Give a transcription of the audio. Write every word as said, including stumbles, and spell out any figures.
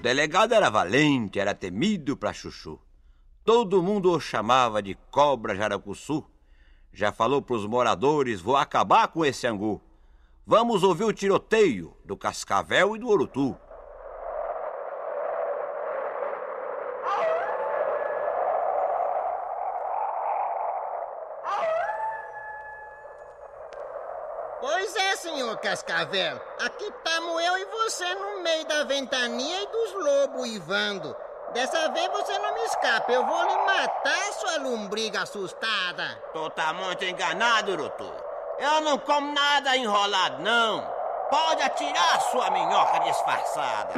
delegado era valente, era temido pra chuchu. Todo mundo o chamava de cobra jaracuçu. Já falou pros moradores, vou acabar com esse angu. Vamos ouvir o tiroteio do Cascavel e do Urutu. Pois é, senhor Cascavel. Aqui estamos eu e você no meio da ventania e dos lobos uivando. Dessa vez você não me escapa, eu vou lhe matar, sua lombriga assustada. Tu tá muito enganado, Urutu. Eu não como nada enrolado, não. Pode atirar, sua minhoca disfarçada.